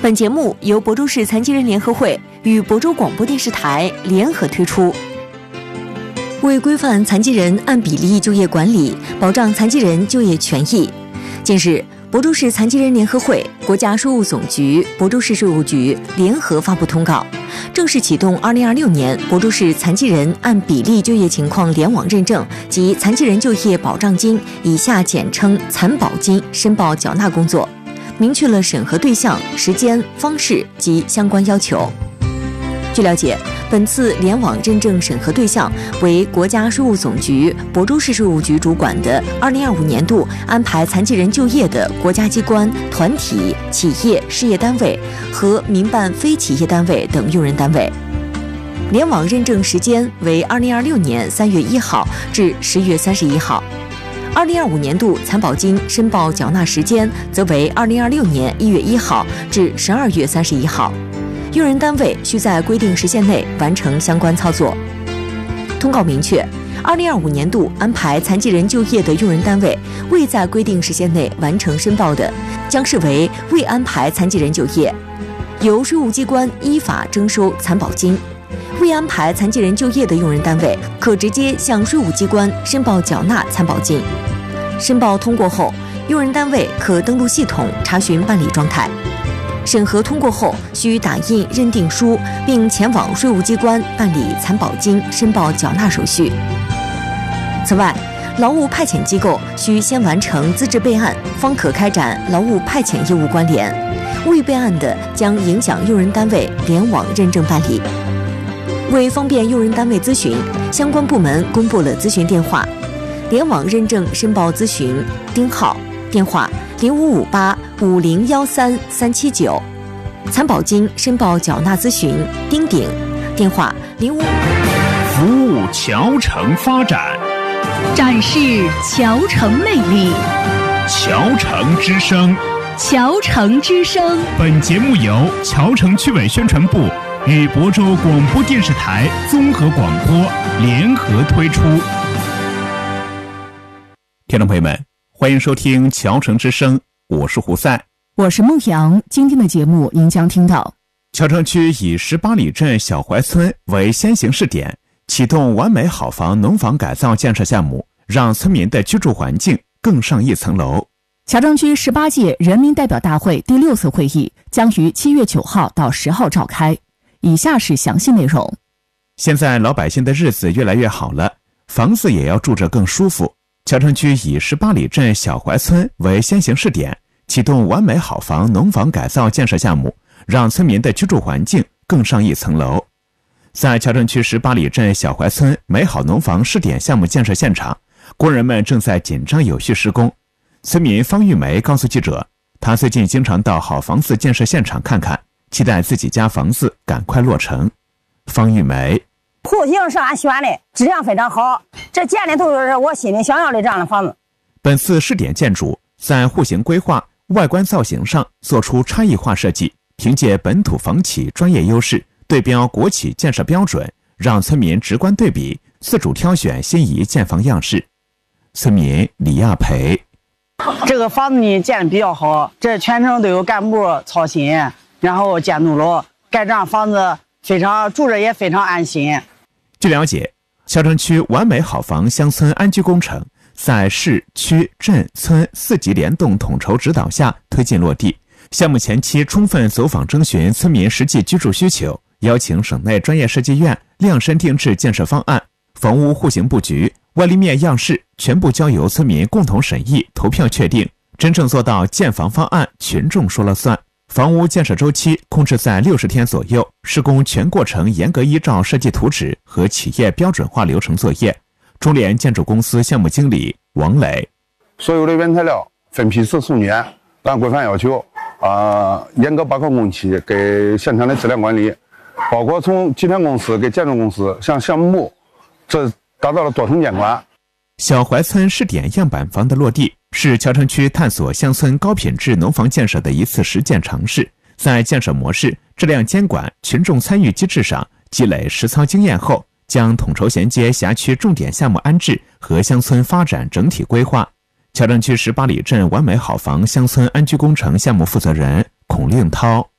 本节目由亳州市残疾人联合会与亳州广播电视台联合推出。为规范残疾人按比例就业管理，保障残疾人就业权益，近日，亳州市残疾人联合会、国家税务总局、亳州市税务局联合发布通告，正式启动2026年亳州市残疾人按比例就业情况联网认证及残疾人就业保障金（以下简称残保金）申报缴纳工作，明确了审核对象、时间、方式及相关要求。据了解，本次联网认证审核对象为国家税务总局、亳州市税务局主管的2025年度安排残疾人就业的国家机关、团体、企业、事业单位和民办非企业单位等用人单位。联网认证时间为2026年3月1号至10月31号。2025年度残保金申报缴纳时间则为2026年1月1号至12月31号。用人单位需在规定时限内完成相关操作。通告明确，2025年度安排残疾人就业的用人单位未在规定时限内完成申报的，将视为未安排残疾人就业，由税务机关依法征收残保金。未安排残疾人就业的用人单位可直接向税务机关申报缴纳残保金。申报通过后，用人单位可登录系统查询办理状态。审核通过后，需打印认定书，并前往税务机关办理残保金申报缴纳手续。此外，劳务派遣机构需先完成资质备案，方可开展劳务派遣业务关联。未备案的，将影响用人单位联网认证办理。为方便用人单位咨询，相关部门公布了咨询电话：联网认证申报咨询丁号，电话0558501339；残保金申报缴纳咨询丁鼎，电话05。 服务侨城发展， 展示侨城魅力， 侨城之声。 侨城之声。 本节目由侨城区委宣传部与亳州广播电视台综合广播联合推出。听众朋友们，欢迎收听侨城之声，我是胡赛， 我是孟阳。今天的节目您将听到， 侨城区以18里镇小槐村为先行试点，启动完美好房农房改造建设项目，让村民的居住环境更上一层楼。 侨城区18届人民代表大会第6次会议将于7月9号到10号召开。以下是详细内容。 现在老百姓的日子越来越好了，房子也要住着更舒服。侨城区以18里镇小槐村为先行试点，启动完美好房农房改造建设项目，让村民的居住环境更上一层楼。在侨城区18里镇小槐村美好农房试点项目建设现场，工人们正在紧张有序施工。村民方玉梅告诉记者，她最近经常到好房子建设现场看看，期待自己家房子赶快落成。方玉梅， 户型是俺选的，质量非常好，这建的都是我心里想要的这样的房子。 本次试点建筑在户型规划、外观造型上做出差异化设计，凭借本土房企专业优势，对标国企建设标准，让村民直观对比，自主挑选心仪建房样式。村民李亚培， 这个房子呢建的比较好，这全程都有干部操心，然后监督了，盖这样房子非常住着也非常安心。 据了解，侨城区完美好房乡村安居工程在市区镇村4级联动统筹指导下推进落地。项目前期充分走访征询村民实际居住需求，邀请省内专业设计院量身定制建设方案，房屋户型布局、外立面样式全部交由村民共同审议投票确定，真正做到建房方案群众说了算。房屋建设周期控制在60天左右，施工全过程严格依照设计图纸和企业标准化流程作业。中联建筑公司项目经理王磊， 所有的原材料分批次送检，按规范要求，严格把控工期，给现场的质量管理，包括从集团公司给建筑公司向项目部，这达到了多层监管。 小槐村试点样板房的落地，是侨城区探索乡村高品质农房建设的一次实践尝试，在建设模式、质量监管、群众参与机制上积累实操经验后，将统筹衔接辖区重点项目安置和乡村发展整体规划。侨城区18里镇完美好房乡村安居工程项目负责人孔令涛，